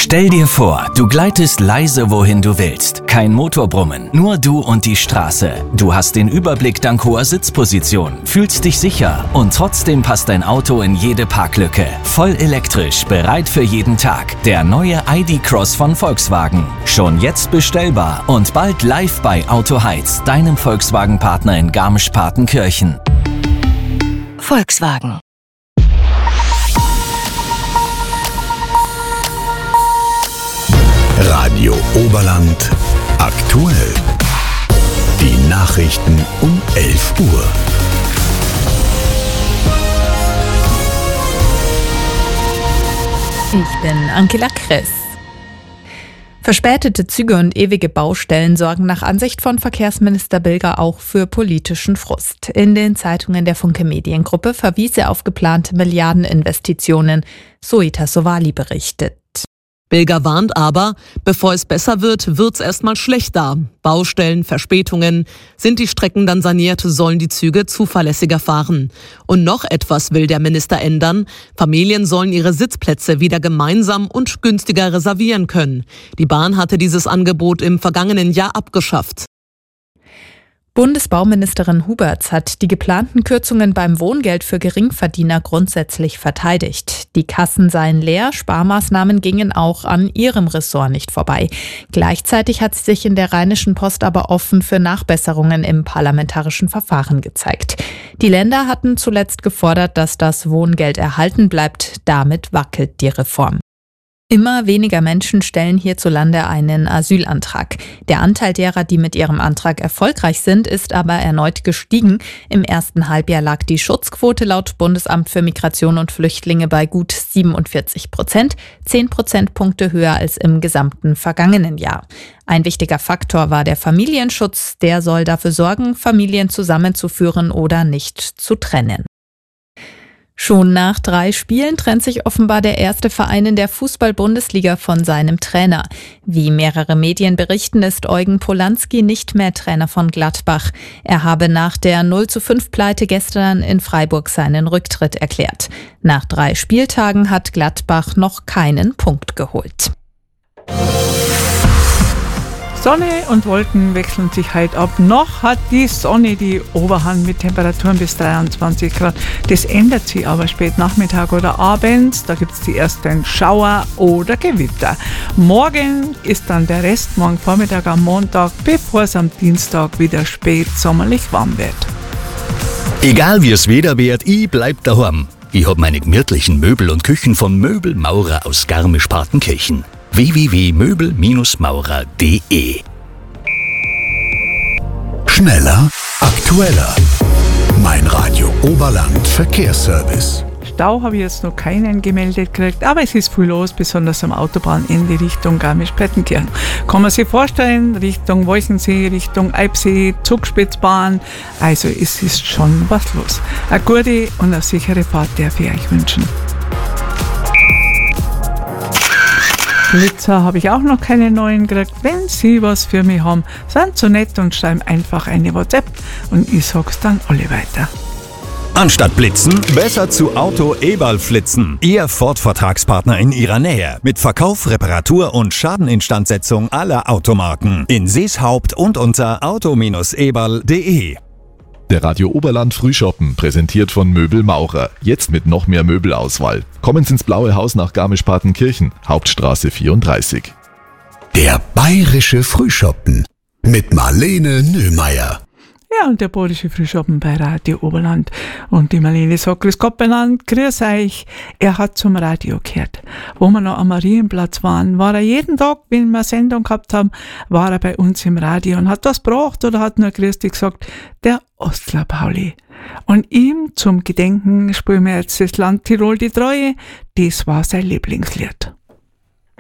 Stell dir vor, du gleitest leise, wohin du willst. Kein Motorbrummen, nur du und die Straße. Du hast den Überblick dank hoher Sitzposition, fühlst dich sicher und trotzdem passt dein Auto in jede Parklücke. Voll elektrisch, bereit für jeden Tag. Der neue ID.Cross von Volkswagen. Schon jetzt bestellbar und bald live bei Autoheiz, deinem Volkswagen-Partner in Garmisch-Partenkirchen. Volkswagen. Radio Oberland aktuell. Die Nachrichten um 11 Uhr. Ich bin Angela Kress. Verspätete Züge und ewige Baustellen sorgen nach Ansicht von Verkehrsminister Bilger auch für politischen Frust. In den Zeitungen der Funke Mediengruppe verwies er auf geplante Milliardeninvestitionen, Soita Sowali berichtet. Bilger warnt aber, bevor es besser wird, wird's erstmal schlechter. Baustellen, Verspätungen. Sind die Strecken dann saniert, sollen die Züge zuverlässiger fahren. Und noch etwas will der Minister ändern. Familien sollen ihre Sitzplätze wieder gemeinsam und günstiger reservieren können. Die Bahn hatte dieses Angebot im vergangenen Jahr abgeschafft. Bundesbauministerin Huberts hat die geplanten Kürzungen beim Wohngeld für Geringverdiener grundsätzlich verteidigt. Die Kassen seien leer, Sparmaßnahmen gingen auch an ihrem Ressort nicht vorbei. Gleichzeitig hat sie sich in der Rheinischen Post aber offen für Nachbesserungen im parlamentarischen Verfahren gezeigt. Die Länder hatten zuletzt gefordert, dass das Wohngeld erhalten bleibt. Damit wackelt die Reform. Immer weniger Menschen stellen hierzulande einen Asylantrag. Der Anteil derer, die mit ihrem Antrag erfolgreich sind, ist aber erneut gestiegen. Im ersten Halbjahr lag die Schutzquote laut Bundesamt für Migration und Flüchtlinge bei gut 47%, 10 Prozentpunkte höher als im gesamten vergangenen Jahr. Ein wichtiger Faktor war der Familienschutz. Der soll dafür sorgen, Familien zusammenzuführen oder nicht zu trennen. Schon nach 3 Spielen trennt sich offenbar der erste Verein in der Fußball-Bundesliga von seinem Trainer. Wie mehrere Medien berichten, ist Eugen Polanski nicht mehr Trainer von Gladbach. Er habe nach der 0:5-Pleite gestern in Freiburg seinen Rücktritt erklärt. Nach 3 Spieltagen hat Gladbach noch keinen Punkt geholt. Sonne und Wolken wechseln sich heute ab. Noch hat die Sonne die Oberhand mit Temperaturen bis 23 Grad. Das ändert sich aber spät Nachmittag oder abends. Da gibt es die ersten Schauer oder Gewitter. Morgen ist dann der Rest, morgen Vormittag am Montag, bevor es am Dienstag wieder spät sommerlich warm wird. Egal wie es Wetter wird, ich bleib daheim. Ich hab meine gemütlichen Möbel und Küchen von Möbel Maurer aus Garmisch-Partenkirchen. www.möbelmaurer.de. Schneller, aktueller. Mein Radio Oberland Verkehrsservice. Stau habe ich jetzt noch keinen gemeldet gekriegt, aber es ist viel los, besonders am Autobahnende Richtung Garmisch-Partenkirchen. Kann man sich vorstellen, Richtung Walchensee, Richtung Eibsee, Zugspitzbahn. Also es ist schon was los. Eine gute und eine sichere Fahrt darf ich euch wünschen. Blitzer habe ich auch noch keine neuen gekriegt. Wenn Sie was für mich haben, sind so nett und schreiben einfach eine WhatsApp und ich sag's dann alle weiter. Anstatt blitzen, besser zu Auto Eberl flitzen. Ihr Ford-Vertragspartner in Ihrer Nähe. Mit Verkauf, Reparatur und Schadeninstandsetzung aller Automarken. In Seeshaupt und unter auto-eberl.de. Der Radio Oberland Frühschoppen, präsentiert von Möbel Maurer. Jetzt mit noch mehr Möbelauswahl. Kommen Sie ins Blaue Haus nach Garmisch-Partenkirchen, Hauptstraße 34. Der bayerische Frühschoppen mit Marlene Nöhmeier. Ja, und der bayerische Frühschoppen bei Radio Oberland. Und die Marlene sagt, grüß Gott benannt, grüß euch. Er hat zum Radio gehört. Wo wir noch am Marienplatz waren, war er jeden Tag, wenn wir Sendung gehabt haben, war er bei uns im Radio und hat was gebracht oder hat nur grüß dich gesagt, der Ostler Pauli. Und ihm zum Gedenken spielen wir jetzt das Land Tirol die Treue. Das war sein Lieblingslied.